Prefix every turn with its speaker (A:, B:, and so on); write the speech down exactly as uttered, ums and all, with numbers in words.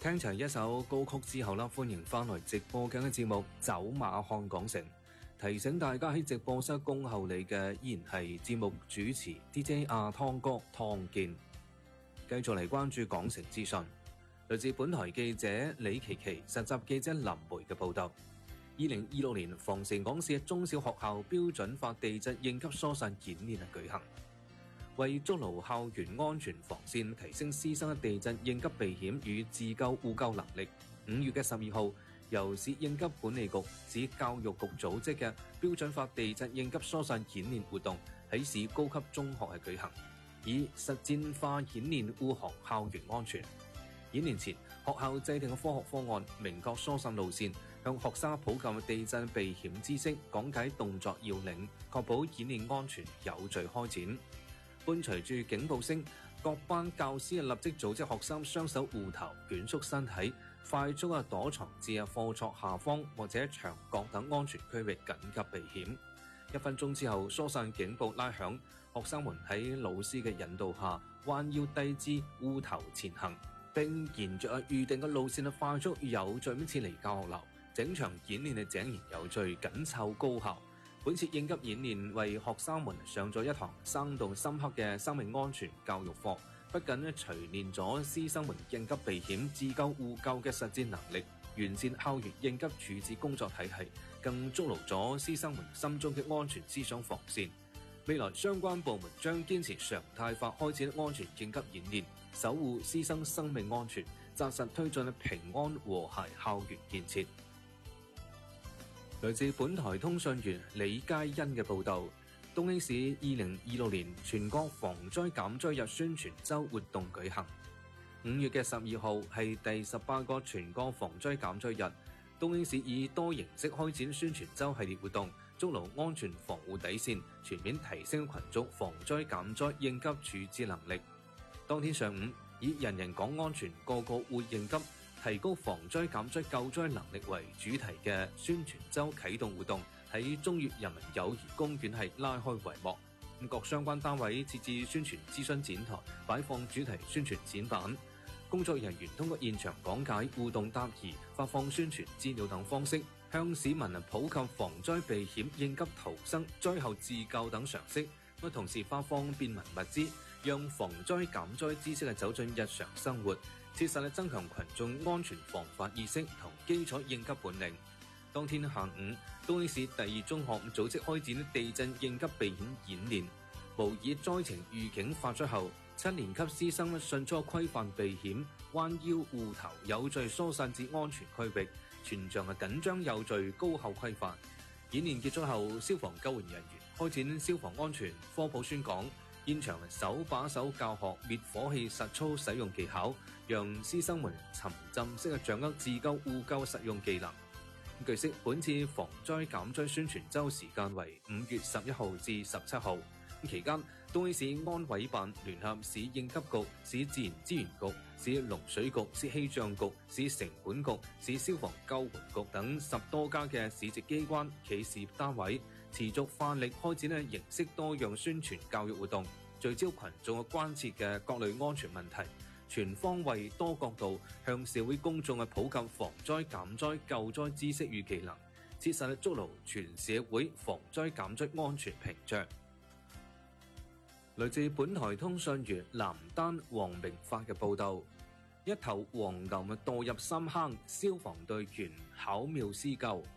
A: 聽齊一首歌曲之後啦，歡迎翻來直播緊嘅節目《走馬看港城》。提醒大家喺直播室恭候你嘅依然係節目主持 D J 阿湯哥湯健。繼續嚟關注港城資訊，來自本台記者李琪琪、實習記者林梅嘅報道。二零二六年防城港市中小學校標準法地質應急疏散演練舉行。為築牢校園安全防線，提升師生地震應急避險與自救互救能力，五月嘅十二號，由市應急管理局、市教育局組織嘅標準法地震應急疏散演練活動喺市高級中學係舉行，以實戰化演練護航校園安全。演練前，學校制定嘅科學方案，明確疏散路線，向學生普及地震避險知識，講解動作要領，確保演練安全有序開展。伴隨住警報聲，各班教師立即組織學生雙手護頭，捲縮身體，快速啊躲藏至啊課桌下方或者牆角等安全區域，緊急避險。一分鐘之後，疏散警報拉響，學生們喺老師嘅引導下，彎腰低姿護頭前行，並沿着啊預定嘅路線啊快速有序咁撤離教學樓。整場演練係井然有序，緊湊高效。本次應急演練為學生們上咗一堂生動深刻嘅生命安全教育課，不僅咧錘煉咗師生們應急避險、自救互救嘅實戰能力，完善校園應急處置工作體系，更築牢咗師生們心中嘅安全思想防線。未來相關部門將堅持常態化開展安全應急演練，守護師生生命安全，紮實推進平安和諧校園建設。來自本台通訊員李佳欣嘅報道，東興市二零二六年全國防災減災日宣傳周活動舉行。五月嘅十二號係第十八個全國防災減災日，東興市以多形式開展宣傳周系列活動，築牢安全防護底線，全面提升群眾防災減災應急處置能力。當天上午，以人人講安全，個個會應急，提高防災減災救災能力為主題嘅宣傳周啟動活動喺中越人民友誼公園係拉開帷幕。各相關單位設置宣傳諮詢展台，擺放主題宣傳展板，工作人員通過現場講解、互動答疑、發放宣傳資料等方式，向市民普及防災避險、應急逃生、災後自救等常識。同時發放便民物資，讓防災減災知識走進日常生活，切實增強群眾安全防範意識同基礎應急本領。當天下午，東興市第二中學組織開展地震應急避險演練，模擬災情預警發出後，七年級師生迅速規範避險，彎腰護頭，有序疏散至安全區域，全場緊張有序、高效規範。演練結束後，消防救援人員開展消防安全科普宣講，現場手把手教學滅火器實操使用技巧，讓師生們沉浸式掌握自救互救實用技能。據悉，本次防災減災宣傳周時間為五月十一號至十七號。期間，東興市安委辦聯合市應急局、市自然資源局、市農水局、市氣象局、市城管局、市消防救援局等十多家嘅市直機關、企事單位，持續發力開展嘅形式多樣宣傳教育活動，聚焦群眾嘅關切嘅各類安全問題，全方位多角度向社會公眾嘅普及防災減災救災知識與技能，切實築牢全社會防災減災安全屏障。來自本台通訊員南丹黃明發嘅報道，一頭黃牛墮入深坑，消防隊員巧妙施救，